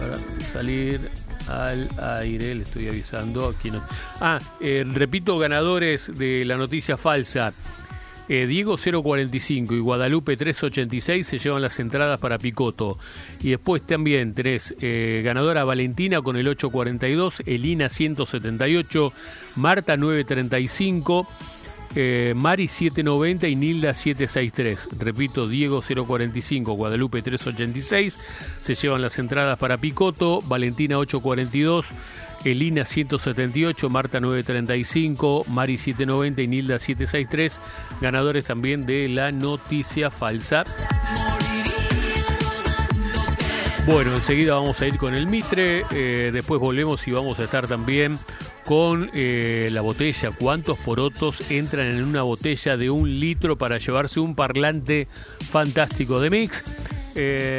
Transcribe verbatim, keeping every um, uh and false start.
para salir al aire, le estoy avisando aquí no. Ah, eh, repito, ganadores de la noticia falsa. Eh, Diego cero cuarenta y cinco y Guadalupe tres ochenta y seis se llevan las entradas para Picoto. Y después también tenés eh, ganadora Valentina con el ocho cuarenta y dos, Elina ciento setenta y ocho, Marta nueve treinta y cinco, eh, Mari siete noventa y Nilda siete sesenta y tres. Repito, Diego cero cuarenta y cinco, Guadalupe tres ochenta y seis se llevan las entradas para Picoto, Valentina ocho cuarenta y dos, Elina ciento setenta y ocho, Marta nueve treinta y cinco, Mari siete noventa y Nilda siete sesenta y tres, ganadores también de la noticia falsa. Bueno, enseguida vamos a ir con el Mitre, eh, después volvemos y vamos a estar también con eh, la botella. ¿Cuántos porotos entran en una botella de un litro para llevarse un parlante fantástico de Mix? Eh,